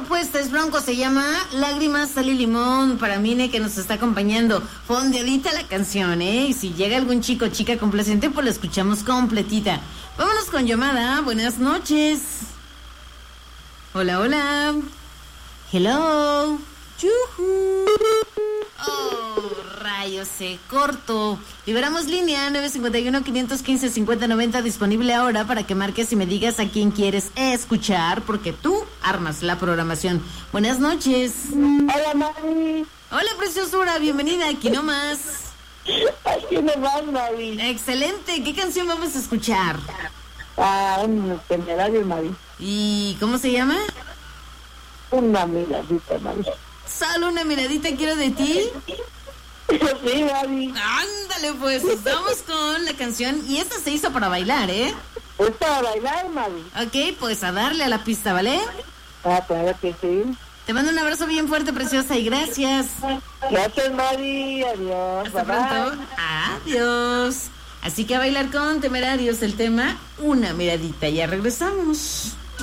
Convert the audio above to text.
propuesta es Bronco, se llama Lágrimas, Sal y Limón, para Mine que nos está acompañando. Fondeadita la canción, y si llega algún chico o chica complaciente, pues la escuchamos completita. Vámonos con llamada, buenas noches. Hola, hola. Hello. Yuhu. Oh, rayos, se cortó. Liberamos línea 951-515-5090 disponible ahora para que marques y me digas a quién quieres escuchar, porque tú armas la programación. Buenas noches. Hola, Mari. Hola, preciosura, bienvenida, aquí nomás. Aquí nomás, Mari. Excelente, ¿qué canción vamos a escuchar? Un temerario, Mari. ¿Y cómo se llama? Una miradita, Mari. Solo una miradita quiero de ti. Sí, Mari. Ándale, pues, vamos con la canción. Y esta se hizo para bailar, ¿eh? Es para bailar, Mari. Ok, pues a darle a la pista, ¿vale? Claro que sí. Te mando un abrazo bien fuerte, preciosa, y gracias. Gracias, Mari. Adiós. Hasta Bye, pronto. bye. Adiós. Así que a bailar con Temerarios el tema Una Miradita. Ya regresamos.